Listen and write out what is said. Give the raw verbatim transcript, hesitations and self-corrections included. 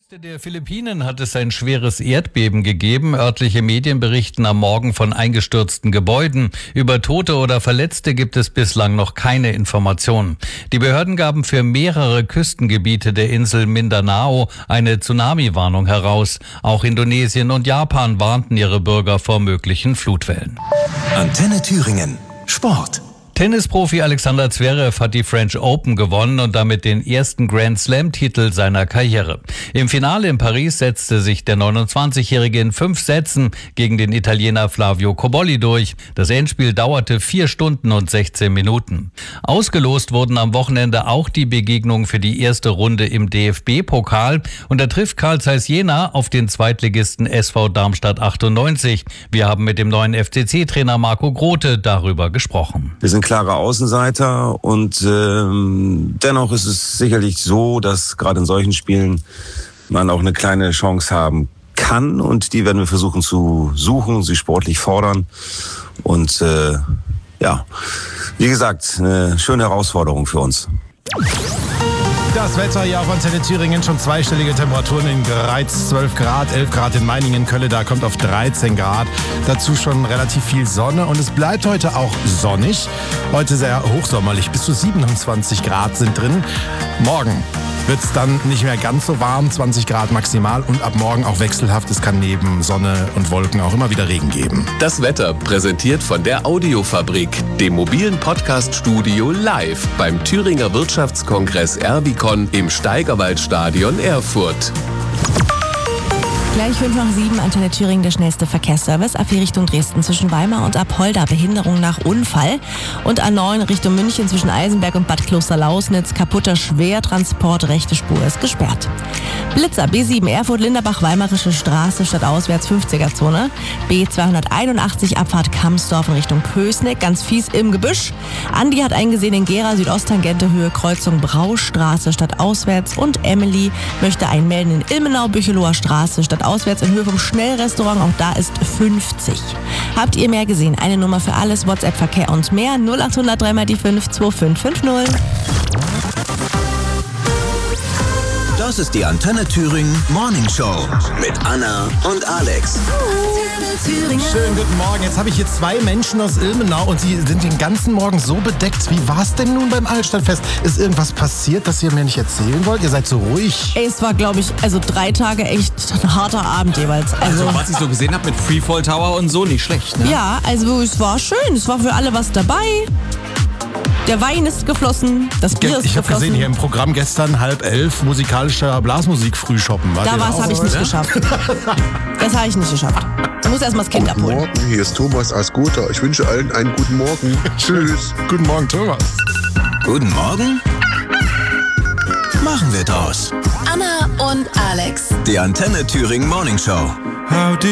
Küste der Philippinen hat es ein schweres Erdbeben gegeben. Örtliche Medien berichten am Morgen von eingestürzten Gebäuden. Über Tote oder Verletzte gibt es bislang noch keine Informationen. Die Behörden gaben für mehrere Küstengebiete der Insel Mindanao eine Tsunami-Warnung heraus. Auch Indonesien und Japan warnten ihre Bürger vor möglichen Flutwellen. Antenne Thüringen. Sport. Tennisprofi Alexander Zverev hat die French Open gewonnen und damit den ersten Grand Slam-Titel seiner Karriere. Im Finale in Paris setzte sich der neunundzwanzigjährige in fünf Sätzen gegen den Italiener Flavio Cobolli durch. Das Endspiel dauerte vier Stunden und sechzehn Minuten. Ausgelost wurden am Wochenende auch die Begegnungen für die erste Runde im D F B-Pokal und da trifft Carl Zeiss Jena auf den Zweitligisten S V Darmstadt achtundneunzig. Wir haben mit dem neuen F C C-Trainer Marco Grote darüber gesprochen. Wir sind klare Außenseiter und ähm, dennoch ist es sicherlich so, dass gerade in solchen Spielen man auch eine kleine Chance haben kann und die werden wir versuchen zu suchen, sie sportlich fordern und äh, ja, wie gesagt, eine schöne Herausforderung für uns. Das Wetter hier auf Antenne Thüringen, schon zweistellige Temperaturen in Greiz, zwölf Grad, elf Grad in Meiningen, Kölle, da kommt auf dreizehn Grad. Dazu schon relativ viel Sonne und es bleibt heute auch sonnig. Heute sehr hochsommerlich, bis zu siebenundzwanzig Grad sind drin. Morgen wird es dann nicht mehr ganz so warm, zwanzig Grad maximal und ab morgen auch wechselhaft. Es kann neben Sonne und Wolken auch immer wieder Regen geben. Das Wetter präsentiert von der Audiofabrik, dem mobilen Podcast-Studio live beim Thüringer Wirtschaftskongress Erbicon im Steigerwaldstadion Erfurt. Gleich fünf nach sieben, Antenne Thüringen, der schnellste Verkehrsservice. A vier Richtung Dresden zwischen Weimar und Apolda, Behinderung nach Unfall. Und A neun Richtung München zwischen Eisenberg und Bad Kloster-Lausnitz, kaputter Schwertransport, rechte Spur ist gesperrt. Blitzer, B sieben, Erfurt-Linderbach, Weimarische Straße, stadtauswärts fünfziger-Zone. B zweihunderteinundachtzig, Abfahrt Kamsdorf in Richtung Pößneck, ganz fies im Gebüsch. Andi hat eingesehen in Gera, Südosttangente, Höhe Kreuzung Braustraße, stadtauswärts. Und Emily möchte einmelden in Ilmenau, Bücheloher Straße, stadtauswärts. Auswärts in Höhe vom Schnellrestaurant, auch da ist fünfzig. Habt ihr mehr gesehen? Eine Nummer für alles, WhatsApp, Verkehr und mehr. null acht null null drei mal die fünf zwei fünf fünf null. Das ist die Antenne Thüringen Morning Show mit Anna und Alex. Schönen guten Morgen. Jetzt habe ich hier zwei Menschen aus Ilmenau und sie sind den ganzen Morgen so bedeckt. Wie war es denn nun beim Altstadtfest? Ist irgendwas passiert, das ihr mir nicht erzählen wollt? Ihr seid so ruhig. Ey, es war, glaube ich, also drei Tage echt ein harter Abend jeweils. Also, also was ich so gesehen habe mit Freefall Tower und so, nicht schlecht, ne? Ja, also es war schön. Es war für alle was dabei. Der Wein ist geflossen, das Bier ist ich habe geflossen. gesehen, hier im Programm gestern halb elf musikalischer Blasmusik frühshoppen. War da was habe ich nicht ne? geschafft. Das habe ich nicht geschafft. Ich muss erst mal das Kind Guten abholen. Morgen, hier ist Thomas aus Gotha. Ich wünsche allen einen guten Morgen. Tschüss. Guten Morgen, Thomas. Guten Morgen. Machen wir draus. Anna und Alex. Die Antenne Thüringen Morning Show.